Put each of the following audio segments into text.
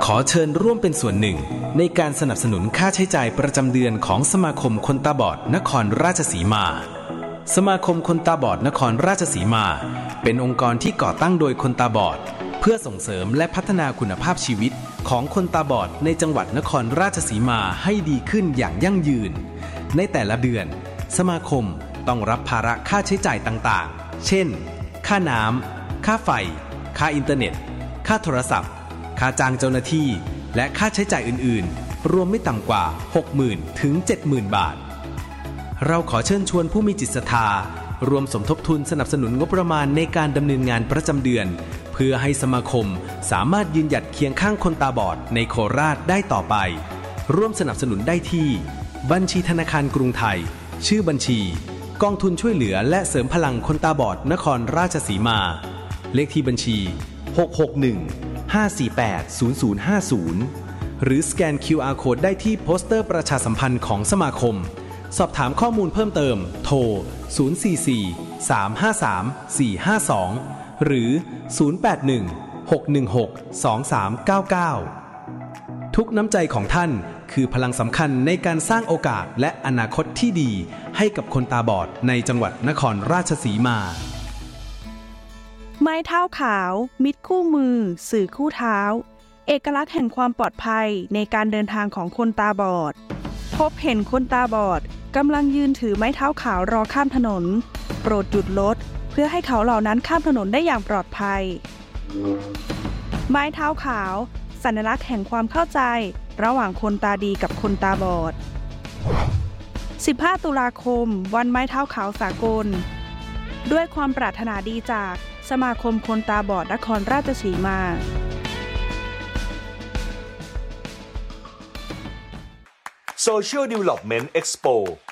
ขอเชิญร่วมเป็นส่วนหนึ่งในการสนับสนุนค่าใช้จ่ายประจำเดือนของสมาคมคนตาบอดนครราชสีมาสมาคมคนตาบอดนครราชสีมาเป็นองค์กรที่ก่อตั้งโดยคนตาบอดเพื่อส่งเสริมและพัฒนาคุณภาพชีวิตของคนตาบอดในจังหวัดนครราชสีมาให้ดีขึ้นอย่างยั่งยืนในแต่ละเดือนสมาคมต้องรับภาระค่าใช้จ่ายต่างๆเช่นค่าน้ำค่าไฟค่าอินเทอร์เน็ตค่าโทรศัพท์ค่าจ้างเจ้าหน้าที่และค่าใช้จ่ายอื่นๆรวมไม่ต่ำกว่า 60,000 ถึง 70,000 บาทเราขอเชิญชวนผู้มีจิตศรัทธารวมสมทบทุนสนับสนุนงบประมาณในการดำเนินงานประจำเดือนเพื่อให้สมาคมสามารถยืนหยัดเคียงข้างคนตาบอดในโคราชได้ต่อไปร่วมสนับสนุนได้ที่บัญชีธนาคารกรุงไทยชื่อบัญชีกองทุนช่วยเหลือและเสริมพลังคนตาบอดนครราชสีมาเลขที่บัญชี661-548-0050หรือสแกน QR Code ได้ที่โปสเตอร์ประชาสัมพันธ์ของสมาคมสอบถามข้อมูลเพิ่มเติมโทร044-353-452หรือ081-616-2399ทุกน้ำใจของท่านคือพลังสำคัญในการสร้างโอกาสและอนาคตที่ดีให้กับคนตาบอดในจังหวัดนครราชสีมาไม้เท้าขาวมิตรคู่มือสื่อคู่เท้าเอกลักษณ์แห่งความปลอดภัยในการเดินทางของคนตาบอดพบเห็นคนตาบอดกำลังยืนถือไม้เท้าขาวรอข้ามถนนโปรดหยุดรถเพื่อให้เขาเหล่านั้นข้ามถนนได้อย่างปลอดภัยไม้เท้าขาวสัญลักษณ์แห่งความเข้าใจระหว่างคนตาดีกับคนตาบอด15 ตุลาคมวันไม้เท้าขาวสากลด้วยความปรารถนาดีจากสมาคมคนตาบอดนครราชสีมา Social Development Expo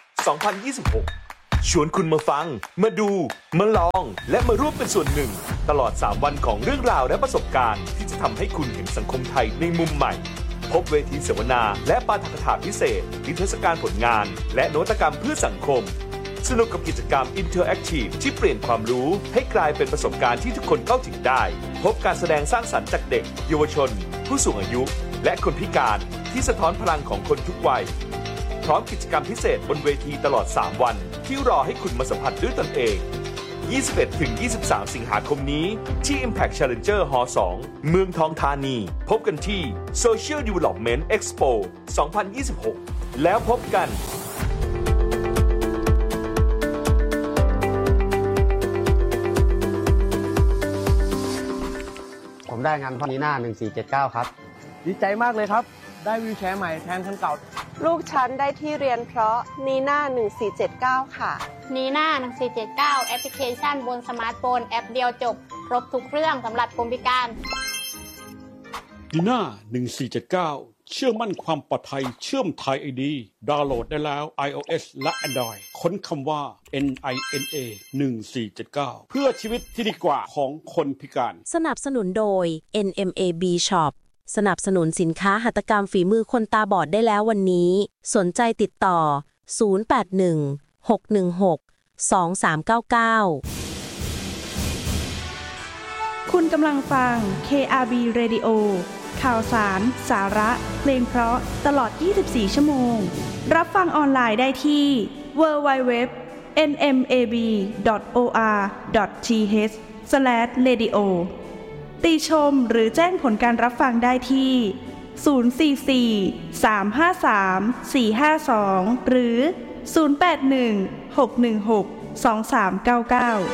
2026 ชวนคุณมาฟังมาดูมาลองและมาร่วมเป็นส่วนหนึ่งตลอด3วันของเรื่องราวและประสบการณ์ที่จะทำให้คุณเห็นสังคมไทยในมุมใหม่พบเวทีเสวนาและปาฐกถาพิเศษนิทรรศการผลงานและนวัตกรรมเพื่อสังคมสนุกกับกิจกรรม Interactive ที่เปลี่ยนความรู้ให้กลายเป็นประสบการณ์ที่ทุกคนเข้าถึงได้พบการแสดงสร้างสรรค์จากเด็กเยาวชนผู้สูงอายุและคนพิการที่สะท้อนพลังของคนทุกวัยพร้อมกิจกรรมพิเศษบนเวทีตลอด3วันที่รอให้คุณมาสัมผัสด้วยตนเอง 21-23 สิงหาคมนี้ที่ Impact Challenger Hall 2 เมืองทองธานีพบกันที่ Social Development Expo 2026 แล้วพบกันผมได้งานพ่อนีน่า1479ครับดีใจมากเลยครับได้วีลแชร์ใหม่แทนคันเก่าลูกฉันได้ที่เรียนเพราะนีน่า1479ค่ะนีน่า1479แอปพลิเคชันบนสมาร์ทโฟนแอปเดียวจบครบทุกเรื่องสำหรับคนพิการนีน่า1479เชื่อมั่นความปลอดภัยเชื่อมไทย ID ดาวน์โหลดได้แล้ว iOS และ Android ค้นคำว่า NINA 1479เพื่อชีวิตที่ดีกว่าของคนพิการสนับสนุนโดย NMAB Shop สนับสนุนสินค้าหัตถกรรมฝีมือคนตาบอดได้แล้ววันนี้สนใจติดต่อ 081-616-2399คุณกำลังฟัง KRB Radio ข่าวสารสาระเพลงเพราะตลอด24ชั่วโมงรับฟังออนไลน์ได้ที่ www.nmab.or.th/radio ติชมหรือแจ้งผลการรับฟังได้ที่044-353-452หรือ081-616-2399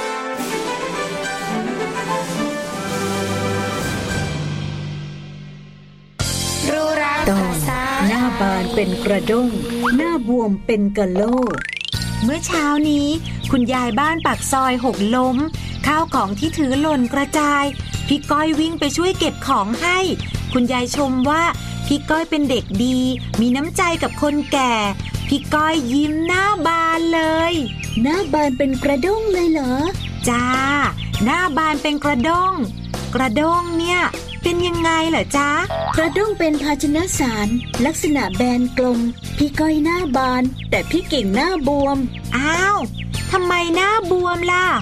ตอนหน้าบานเป็นกระด้งหน้าบวมเป็นกะโหลกเมื่อเช้านี้คุณยายบ้านปากซอยหกล้มข้าวของที่ถือหล่นกระจายพี่ก้อยวิ่งไปช่วยเก็บของให้คุณยายชมว่าพี่ก้อยเป็นเด็กดีมีน้ำใจกับคนแก่พี่ก้อยยิ้มหน้าบานเลยหน้าบานเป็นกระด้งเลยเหรอจ้าหน้าบานเป็นกระด้งกระด้งเนี่ยเป็นยังไงเหรอจ๊ะกระด้งเป็นภาชนะสารลักษณะแบนกลมพี่ก้อยหน้าบานแต่พี่เก่งหน้าบวมอ้าวทำไมหน้าบวมล่ะ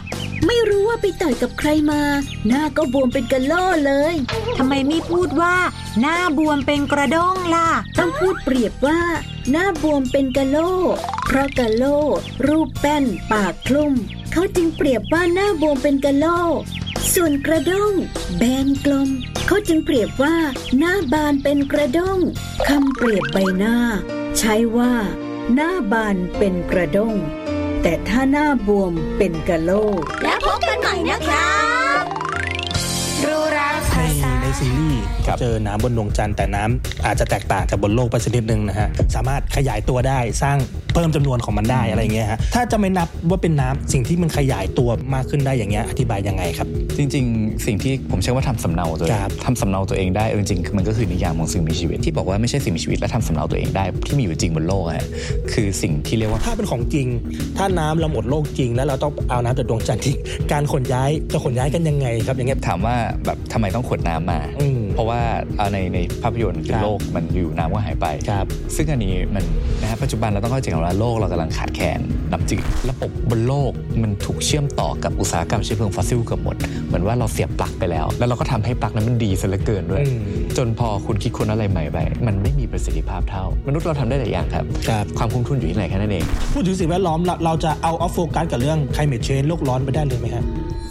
ไม่รู้ว่าไปต่อยกับใครมาหน้าก็บวมเป็นกะโหลเลยทำไมไม่พูดว่าหน้าบวมเป็นกระด้งล่ะต้องพูดเปรียบว่าหน้าบวมเป็นกะโหลเพราะกะโหลรูปแป้นปากคลุมเขาจึงเปรียบว่าหน้าบวมเป็นกะโหลส่วนกระด้งแบนกลมเขาจึงเปรียบว่าหน้าบานเป็นกระด้งคำเปรียบใบหน้าใช้ว่าหน้าบานเป็นกระด้งแต่ถ้าหน้าบวมเป็นกะโหลแล้วพบกันใหม่นะครับรู้รักภาษาในซีรีส์เจอน้ำบนดวงจันทร์แต่น้ำอาจจะแตกต่างจากบนโลกไปสักนิดนึงนะฮะสามารถขยายตัวได้สร้างเพิ่มจำนวนของมันได้อะไรเงี้ยฮะถ้าจะไม่นับว่าเป็นน้ำสิ่งที่มันขยายตัวมากขึ้นได้อย่างเงี้ยอธิบายยังไงครับจริงๆสิ่งที่ผมเชื่อว่าทำสำเนาตัวเองทำสำเนาตัวเองได้จริงๆมันก็คือนิยามของสิ่งมีชีวิตที่บอกว่าไม่ใช่สิ่งมีชีวิตและทำสำเนาตัวเองได้ที่มีอยู่จริงบนโลกฮะคือสิ่งที่เรียกว่าถ้าเป็นของจริงถ้าน้ำเราหมดโลกจริงแล้วเราต้องเอาน้ำจากดวงจันทร์ที่การขนย้ายจะขนย้ายกันยังไงครับอย่างเงี้ยถามว่าแบบทำไมต้องขนน้ำมาเพราะว่าในภาพยนตร์โลกมันอยู่น้ำก็หายไปซึ่งอันนี้มันนะฮะปัจจุบันเราต้องเข้าใจว่าโลกเรากำลังขาดแคลนน้ำจืดระบบบนโลกมันถูกเชื่อมต่อกับอุตสาหกรรมเชื้อเพลิงฟอสซิลเกือบหมดเหมือนว่าเราเสียบปลั๊กไปแล้วเราก็ทำให้ปลั๊กนั้นมันดีซะเหลือเกินด้วยจนพอคุณคิดค้นอะไรใหม่ไปมันไม่มีประสิทธิภาพเท่ามนุษย์เราทำได้หลายอย่างครับความคุ้มทุนอยู่ที่ไหนแค่นั้นเองพูดถึงสิ่งแวดล้อมเราจะเอาออฟโฟกัสกับเรื่อง climate change โลกร้อนไปได้เลยไหมครับ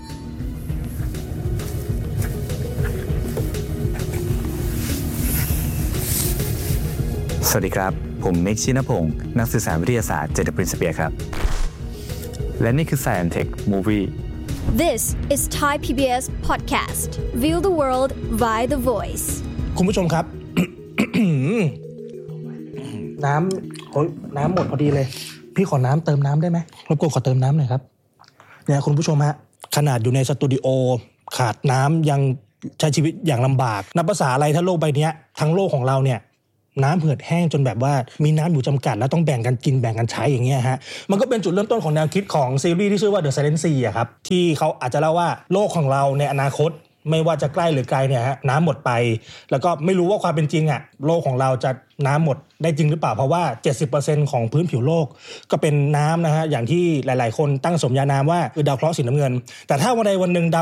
สวัสดีครับผมนิกชินพงศ์นักสื่อสารวิทยาศาสตร์เจตปรินสเปียร์ครับและนี่คือ Science Tech Movie This is Thai PBS Podcast View the world via the voice คุณผู้ชมครับ น้ำหมดพอดีเลยพี่ขอน้ำเติมน้ำได้ไหมรบกวนขอเติมน้ำหน่อยครับเนี่ยคุณผู้ชมฮะขนาดอยู่ในสตูดิโอขาดน้ำยังใช้ชีวิตอย่างลำบากนับภาษาอะไรถ้าโลกใบนี้ทั้งโลกของเราเนี่ยน้ำเหือดแห้งจนแบบว่ามีน้ำอยู่จำกัดแล้วต้องแบ่งกันกินแบ่งกันใช้อย่างเงี้ยฮะมันก็เป็นจุดเริ่มต้นของแนวคิดของซีรีส์ที่ชื่อว่า The Silent Sea อะครับที่เขาอาจจะเล่าว่าโลกของเราในอนาคตไม่ว่าจะใกล้หรือไกลเนี่ยฮะน้ำหมดไปแล้วก็ไม่รู้ว่าความเป็นจริงอะโลกของเราจะน้ำหมดได้จริงหรือเปล่าเพราะว่า 70% ของพื้นผิวโลกก็เป็นน้ำนะฮะอย่างที่หลายๆคนตั้งสมญานามว่าคือดาวเคราะห์สีน้ำเงินแต่ถ้าวันใดวันหนึ่ง